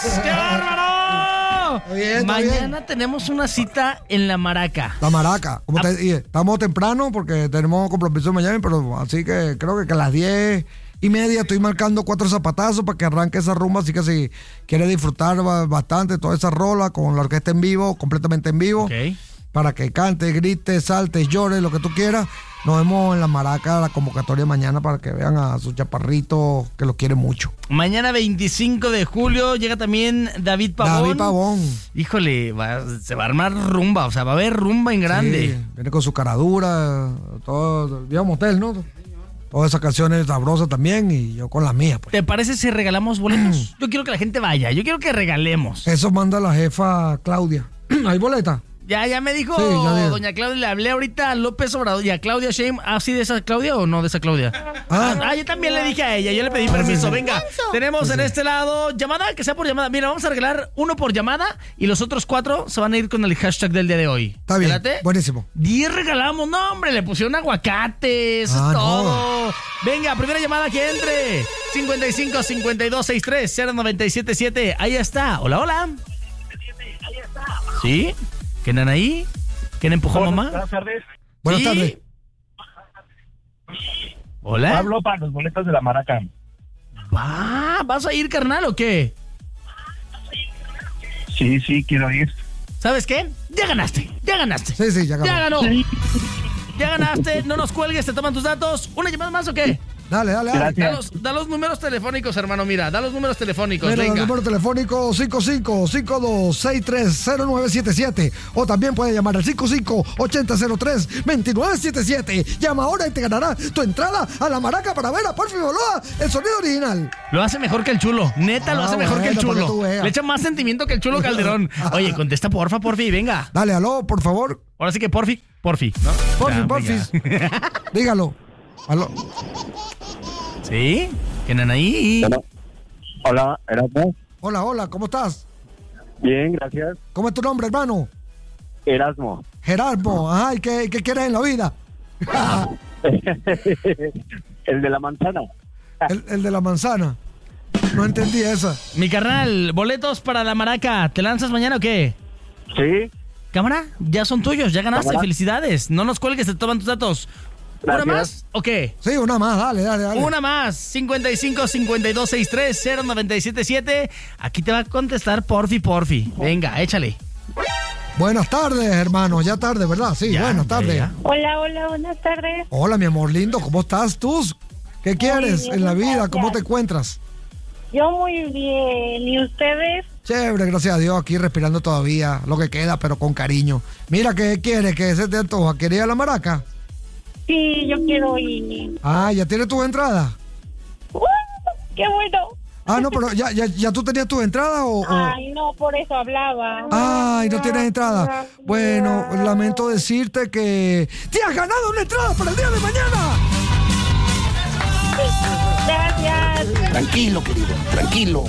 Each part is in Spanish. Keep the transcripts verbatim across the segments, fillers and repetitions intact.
¡Qué bárbaro! Está bien, está Mañana bien. tenemos una cita en La Maraca. La Maraca. Como Ah. te dije, estamos temprano porque tenemos compromiso en Miami, pero así que creo que, que a las diez y media estoy marcando cuatro zapatazos para que arranque esa rumba. Así que si quieres disfrutar ba- bastante toda esa rola con la orquesta en vivo, completamente en vivo, Ok. para que cantes, grites, saltes, llores, lo que tú quieras. Nos vemos en La Maraca, la convocatoria mañana para que vean a sus chaparritos que los quieren mucho. Mañana veinticinco de julio llega también David Pavón. David Pavón. Híjole, va- se va a armar rumba, o sea, va a haber rumba en grande. Sí, viene con su caradura, todo, Vía Motel, ¿no? Todas esas canciones sabrosas también y yo con las mías, pues. ¿Te parece si regalamos boletos? Yo quiero que la gente vaya, yo quiero que regalemos. Eso manda la jefa Claudia. ¿Hay boleta? Ya, ya me dijo Sí, ya dije. doña Claudia, le hablé ahorita a López Obrador y a Claudia Sheinbaum. ¿Ah, sí de esa Claudia o no de esa Claudia? Ah. Ah, yo también le dije a ella, yo le pedí Ah, permiso. sí, sí. Venga, tenemos en este lado llamada, que sea por llamada. Mira, vamos a regalar uno por llamada y los otros cuatro se van a ir con el hashtag del día de hoy. Está bien, ¿Te late? buenísimo. diez regalamos, no hombre, le pusieron aguacate, eso Ah, es no. todo. Venga, primera llamada que entre. cincuenta y cinco, cincuenta y dos, sesenta y tres, cero noventa y siete siete. Ahí está. Hola, hola. ¿Sí? ¿Quién ahí? ¿Quién empujó a mamá? Buenas tardes. Buenas Sí. tardes. Hola. Hablo para los boletos de La Maraca. Va, ¿vas a ir, carnal, o qué? Sí, sí, quiero ir. ¿Sabes qué? Ya ganaste, ya ganaste. Sí, sí, ya ganó. Ya ganó. Ya ganaste, no nos cuelgues, te toman tus datos. ¿Una llamada más o qué? Dale, dale, dale. Gracias. Da los, da los números telefónicos, hermano, mira, da los números telefónicos, Mira, el venga. número telefónico cinco cinco cinco dos seis tres cero nueve siete siete o también puede llamar al cinco cinco ocho cero cero tres dos nueve siete siete. Llama ahora y te ganará tu entrada a La Maraca para ver a Porfi Boloa, el sonido original. Lo hace mejor que el chulo, neta, lo Ah, hace mejor que el bueno, para que tú chulo. veas. Le echa más sentimiento que el chulo Calderón. Oye, contesta porfa, porfi, venga. Dale, aló, por favor. Ahora sí que porfi, porfi, ¿no? Porfi, Ya, porfis. venga. Dígalo. Aló. ¿Sí? ¿Quién ahí? Bueno, hola, Erasmo. Hola, hola, ¿cómo estás? Bien, gracias. ¿Cómo es tu nombre, hermano? Erasmo. Gerardo. Ajá, ¿y qué, qué quieres en la vida? El de la manzana. el, el de la manzana. No entendí esa. Mi carnal, boletos para La Maraca, ¿te lanzas mañana o qué? Sí. Cámara, ya son tuyos, ya ganaste, Cámara. felicidades. No nos cuelgues, te toman tus datos. Gracias. ¿Una más o qué? Sí, una más, dale, dale, dale. Una más, cincuenta y cinco, cincuenta y dos, sesenta y tres, cero noventa y siete siete. Aquí te va a contestar Porfi, Porfi. Venga, échale. Buenas tardes, hermano. Ya tarde, ¿verdad? Sí, Ya, buenas ya, tardes. ya. Hola, hola, buenas tardes. Hola, mi amor lindo, ¿cómo estás tú? ¿Qué quieres bien, en la vida? gracias. ¿Cómo te encuentras? Yo muy bien. ¿Y ustedes? Chévere, gracias a Dios, aquí respirando todavía lo que queda, pero con cariño. Mira, ¿qué quieres? ¿Que se te antoja? ¿Quieres ir a La Maraca? Sí, yo quiero ir. Ah, ¿ya tienes tus entradas? ¡Uh! ¡Qué bueno! Ah, no, pero ¿ya, ya, ya tú tenías tus entradas o...? o- Ay, no, por eso hablaba. Ay, no tienes entrada. Bueno, lamento decirte que te has ganado una entrada para el día de mañana. Gracias. Tranquilo, querido, tranquilo.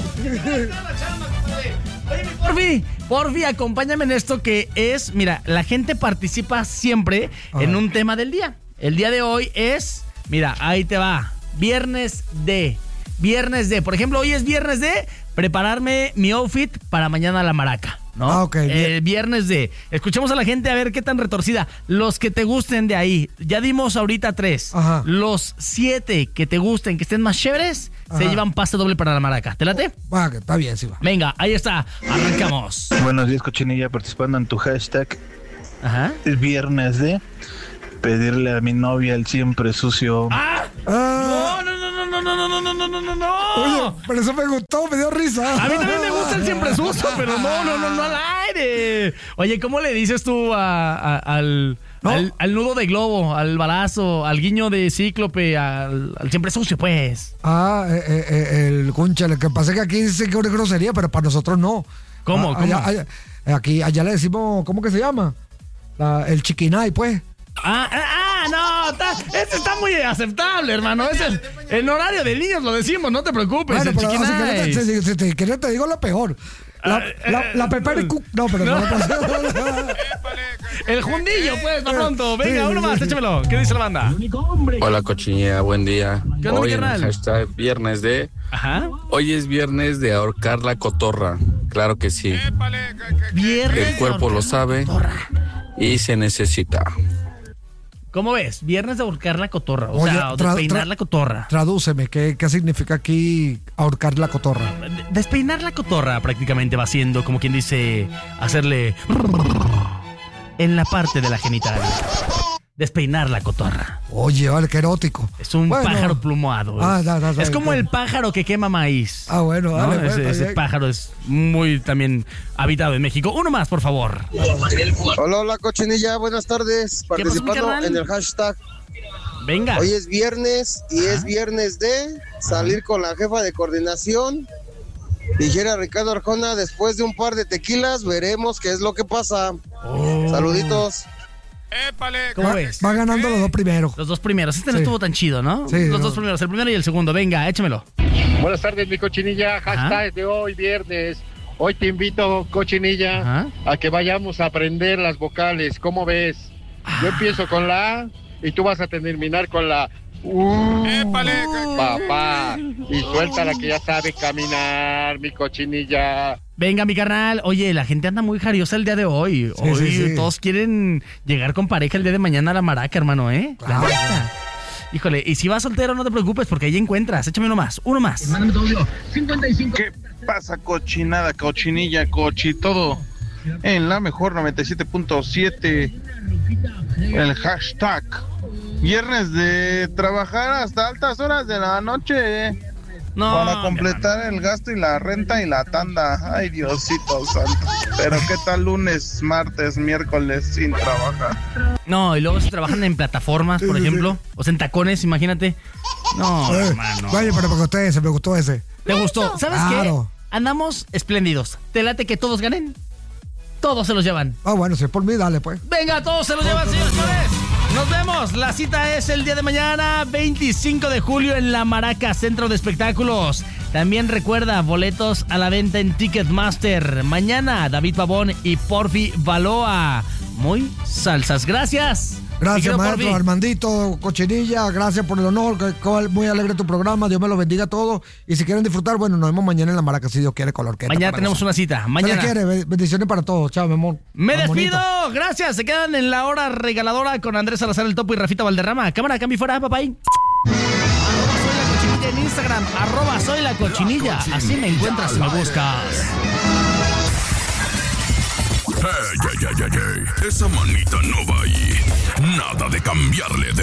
Porfi, Porfi, acompáñame en esto que es, mira, la gente participa siempre Ajá. en un tema del día. El día de hoy es, mira, ahí te va, viernes de, viernes de, por ejemplo, hoy es viernes de prepararme mi outfit para mañana a La Maraca, ¿no? Ah, ok, bien. El viernes de, escuchemos a la gente a ver qué tan retorcida, los que te gusten de ahí, ya dimos ahorita tres, Ajá. los siete que te gusten, que estén más chéveres, se Ajá. llevan pase doble para La Maraca, ¿te late? Va, que está bien, sí va. Venga, ahí está, arrancamos. Buenos días, Cochinilla, participando en tu hashtag. Ajá. Es viernes de pedirle a mi novia el siempre sucio. ¡Ah! Ah, No, no, no, no, no, no, no, no, no, no, no. oye, pero eso me gustó, me dio risa. A mí también me gusta el siempre sucio, pero no, no, no, no al aire. Oye, ¿cómo le dices tú a, a- al, ¿No? al, al nudo de globo, al balazo, al guiño de cíclope, al, al siempre sucio, pues? Ah, eh, eh, eh, el concha, lo que pasa es que aquí dice que es una grosería, pero para nosotros no. ¿Cómo, Ah, cómo? allá- allá- aquí, allá le decimos, ¿cómo que se llama? La- el chiquinay, pues. Ah, ah, ah, no, está, este está muy aceptable, hermano. Es el, en horario de niños lo decimos, no te preocupes. Bueno, el pero si chiquinay. querés te, si- si te querés te digo lo peor. La, Ah, la, eh, la pepper cu- No, pero no, no, El jundillo, pues, para pronto. Venga, Sí, uno sí, más, sí. échamelo. ¿Qué dice la banda? Hola, Cochinilla, buen día. ¿Qué onda, mi Hoy en el carnal? hashtag viernes de Ajá. Hoy es viernes de ahorcar la cotorra. Claro que sí. Viernes. El cuerpo lo sabe y se necesita. ¿Cómo ves? Viernes de ahorcar la cotorra. O Oye, sea, tra- despeinar tra- la cotorra. Tradúceme, ¿qué, ¿qué significa aquí ahorcar la cotorra? De- Despeinar la cotorra prácticamente va siendo, como quien dice, hacerle en la parte de la genital. Despeinar la cotorra. Oye, vale, qué erótico. Es un Bueno. pájaro plumado. Ah, es, da, da, da, es como da. el pájaro que quema maíz. Ah, bueno, ¿no? dale, pues, ese está ese bien. pájaro es muy también habitado en México. Uno más, por favor. Hola, hola, cochinilla, buenas tardes. ¿Qué pasó, mi Participando carnal? en el hashtag. Venga. Hoy es viernes y es viernes de salir con la jefa de coordinación. Dijera Ricardo Arjona, después de un par de tequilas veremos qué es lo que pasa. Oh. Saluditos. ¿Cómo Va, ves? va ganando los dos primeros. Los dos primeros. Este no Sí. estuvo tan chido, ¿no? Sí, Los no. dos primeros, el primero y el segundo. Venga, échamelo. Buenas tardes, mi cochinilla. Hashtag de hoy, viernes. Hoy te invito, cochinilla, Ajá. a que vayamos a aprender las vocales. ¿Cómo ves? Yo empiezo con la A y tú vas a terminar con la U. Papá. Y suéltala que ya sabe caminar, mi cochinilla. Venga, mi carnal. Oye, la gente anda muy jariosa el día de hoy. Sí, hoy sí, sí. todos quieren llegar con pareja el día de mañana a la maraca, hermano, ¿eh? La Claro. neta. Híjole, y si vas soltero, no te preocupes, porque ahí encuentras. Échame uno más, uno más. ¿Qué pasa, cochinada, cochinilla, cochi, todo? En la mejor noventa y siete punto siete. El hashtag. Viernes de trabajar hasta altas horas de la noche. No, Para mi completar el gasto y la renta y la tanda. Ay, Diosito santo. Pero qué tal lunes, martes, miércoles sin trabajar. hermano. No, y luego si trabajan en plataformas, por ejemplo, o sea, en tacones, imagínate. No, Eh, hermano. Oye, pero me gustó ese, me gustó ese. ¿Te gustó? ¿Sabes Claro. qué? Andamos espléndidos. ¿Te late que todos ganen? Todos se los llevan. Ah, bueno, si es por mí, dale, pues. Venga, todos se los llevan, señores. Nos vemos. La cita es el día de mañana, veinticinco de julio, en La Maraca, Centro de Espectáculos. También recuerda, boletos a la venta en Ticketmaster. Mañana, David Pavón y Porfi Baloa. Muy salsas. Gracias. Mi Gracias, querido maestro Porfi. Armandito, Cochinilla, gracias por el honor, que- que muy alegre tu programa, Dios me lo bendiga a todos. Y si quieren disfrutar, bueno, nos vemos mañana en La Maraca, si Dios quiere, color que Mañana tenemos una cita. Se Mañana. le quiere, be- bendiciones para todos, chao, mi amor. Me Más despido. bonito. Gracias. Se quedan en la hora regaladora con Andrés Salazar el Topo y Rafita Valderrama. Cámara, cambio fuera, papay. Arroba soy la cochinilla en Instagram. Arroba soy la cochinilla. Así me encuentras si me buscas. Ey, ey, ey, ey, ey. Esa manita no va ahí. Nada de cambiarle de